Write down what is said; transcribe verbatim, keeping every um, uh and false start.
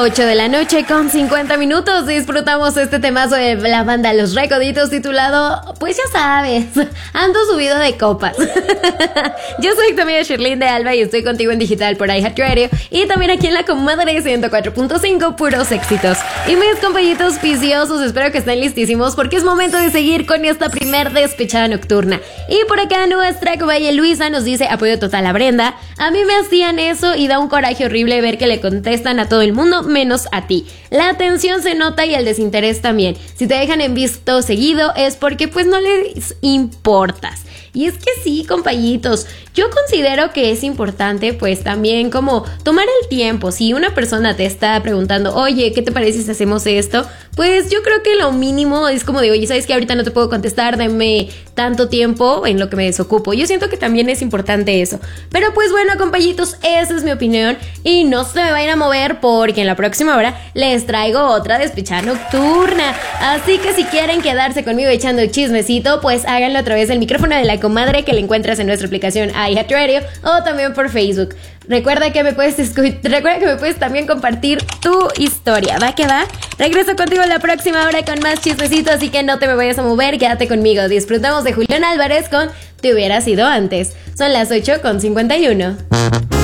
ocho de la noche con cincuenta minutos disfrutamos este temazo de la banda Los Recoditos titulado, pues ya sabes, ando subido de copas. Yo soy tu amiga Shirley de Alba y estoy contigo en digital por iHeartRadio y también aquí en la Comadre ciento cuatro punto cinco, puros éxitos. Y mis compañitos viciosos, espero que estén listísimos porque es momento de seguir con esta primer despechada nocturna. Y por acá nuestra compañera Luisa nos dice apoyo total a Brenda. A mí me hacían eso y da un coraje horrible ver que le contestan a todo el mundo menos a ti. La atención se nota y el desinterés también. Si te dejan en visto seguido es porque pues no les importas. Y es que sí, compañitos, yo considero que es importante pues también como tomar el tiempo. Si una persona te está preguntando, oye, ¿qué te parece si hacemos esto? Pues yo creo que lo mínimo es como de, oye, ¿sabes que ahorita no te puedo contestar? Dame tanto tiempo en lo que me desocupo. Yo siento que también es importante eso. Pero pues bueno, compañitos, esa es mi opinión y no se me vayan a mover porque en la próxima hora les traigo otra despechada nocturna. Así que si quieren quedarse conmigo echando chismecito, pues háganlo a través del micrófono de la Comadre que le encuentras en nuestra aplicación iHeartRadio o también por Facebook. Recuerda que me puedes escu- recuerda que me puedes también compartir tu historia. ¿Va que va? Regreso contigo la próxima hora con más chismecitos, así que no te me vayas a mover, quédate conmigo. Disfrutamos de Julián Álvarez con Te hubiera sido antes. Son las ocho con cincuenta y uno.